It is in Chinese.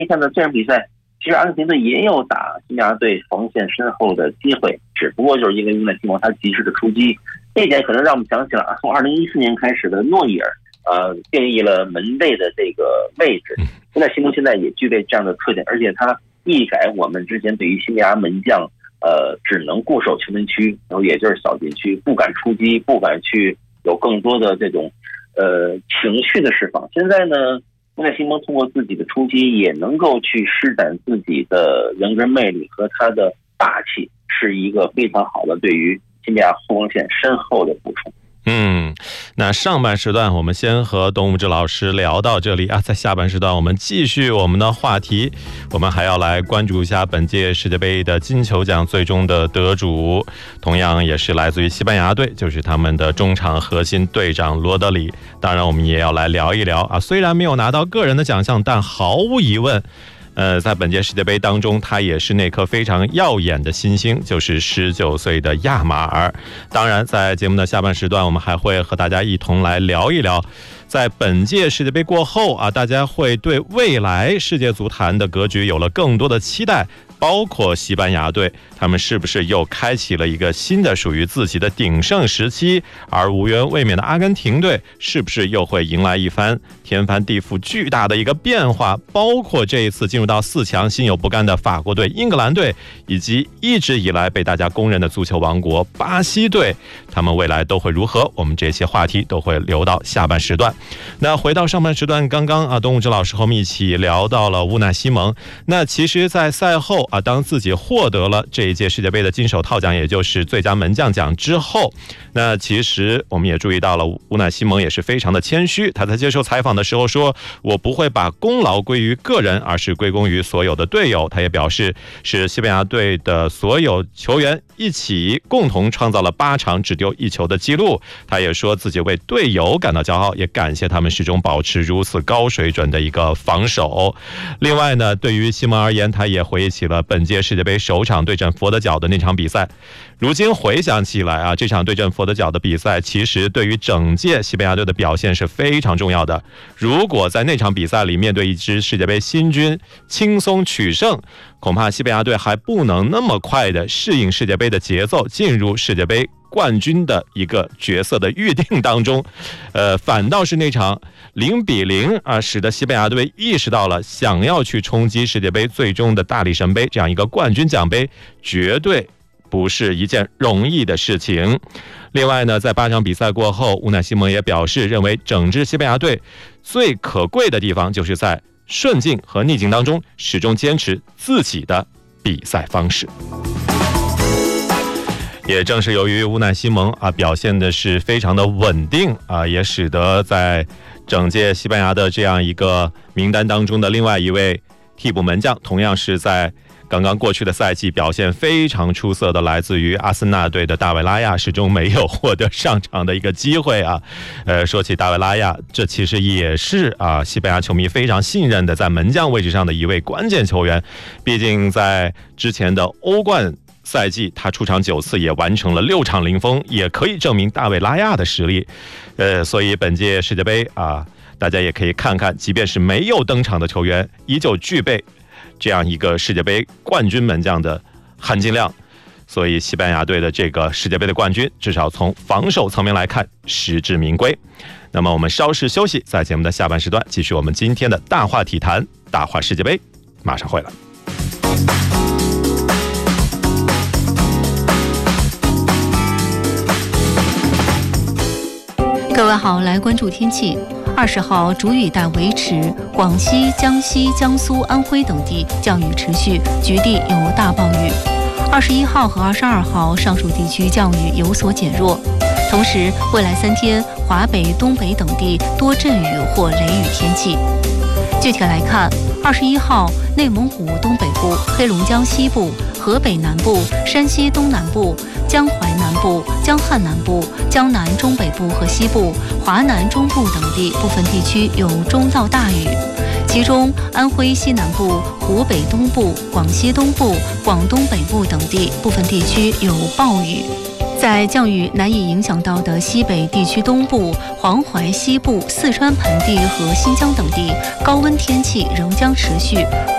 看到这场比赛，其实阿根廷队也有打西班牙队防线深厚的机会，只不过就是因为乌奈西蒙他及时的出击，这一点可能让我们想起了从2014年开始的诺伊尔，定义了门卫的这个位置。乌奈西蒙现在也具备这样的特点，而且他一改我们之前对于西班牙门将，只能固守球门区，然后也就是小禁区，不敢出击，不敢去有更多的这种情绪的释放。现在呢，乌奈西蒙通过自己的出击，也能够去施展自己的人格魅力和他的霸气，是一个非常好的对于西班牙后防线身后的补充。 那上半时段我们先和董武志老师聊到这里啊，在下半时段我们继续我们的话题，我们还要来关注一下本届世界杯的金球奖最终的得主，同样也是来自于西班牙队，就是他们的中场核心队长罗德里。当然我们也要来聊一聊啊，虽然没有拿到个人的奖项，但毫无疑问在本届世界杯当中，他也是那颗非常耀眼的新星，就是19岁的亚马尔。当然在节目的下半时段，我们还会和大家一同来聊一聊，在本届世界杯过后啊，大家会对未来世界足坛的格局有了更多的期待，包括西班牙队，他们是不是又开启了一个新的属于自己的鼎盛时期，而无缘卫冕的阿根廷队是不是又会迎来一番天翻地覆巨大的一个变化，包括这一次进入到4强心有不甘的法国队、英格兰队，以及一直以来被大家公认的足球王国巴西队，他们未来都会如何，我们这些话题都会留到下半时段。那回到上半时段，刚刚董武志老师和我们一起聊到了乌奈西蒙。那其实在赛后当自己获得了这一届世界杯的金手套奖，也就是最佳门将奖之后，那其实我们也注意到了乌奈西蒙也是非常的谦虚，他在接受采访的时候说，我不会把功劳归于个人，而是归功于所有的队友。他也表示是西班牙队的所有球员一起共同创造了8场只丢1球的记录，他也说自己为队友感到骄傲，也感谢他们始终保持如此高水准的一个防守。另外呢，对于西蒙而言，他也回忆起了本届世界杯首场对阵佛得角的那场比赛。如今回想起来这场对阵佛得角的比赛其实对于整届西班牙队的表现是非常重要的。如果在那场比赛里面对一支世界杯新军轻松取胜，恐怕西班牙队还不能那么快的适应世界杯的节奏，进入世界杯冠军的一个角色的预定当中。反倒是那场0-0使得西班牙队意识到了想要去冲击世界杯最终的大力神杯这样一个冠军奖杯绝对不是一件容易的事情。另外呢，在8场比赛过后，乌奈西蒙也表示认为整支西班牙队最可贵的地方就是在顺境和逆境当中始终坚持自己的比赛方式。也正是由于乌奈西蒙表现的是非常的稳定也使得在整届西班牙的这样一个名单当中的另外一位替补门将，同样是在刚刚过去的赛季表现非常出色的来自于阿森纳队的大卫拉亚，始终没有获得上场的一个机会说起大卫拉亚，这其实也是西班牙球迷非常信任的在门将位置上的一位关键球员。毕竟在之前的欧冠赛季，他出场9次，也完成了6场0封，也可以证明大卫拉亚的实力。所以本届世界杯大家也可以看看，即便是没有登场的球员，依旧具备这样一个世界杯冠军门将的含金量。所以西班牙队的这个世界杯的冠军，至少从防守层面来看，实至名归。那么我们稍事休息，在节目的下半时段继续我们今天的大话体坛，大话世界杯，马上回来。 各位好，来关注天气。20号主雨带维持，广西、江西、江苏、安徽等地降雨持续，局地有大暴雨。21号和22号上述地区降雨有所减弱。同时，未来3天，华北、东北等地多阵雨或雷雨天气。具体来看，21号内蒙古东北部、黑龙江西部、河北南部、山西东南部、江淮南部、江汉南部、江南中北部和西部、华南中部等地部分地区有中到大雨，其中安徽西南部、湖北东部、广西东部、广东北部等地部分地区有暴雨。在降雨难以影响到的西北地区东部、黄淮西部、四川盆地和新疆等地，高温天气仍将持续，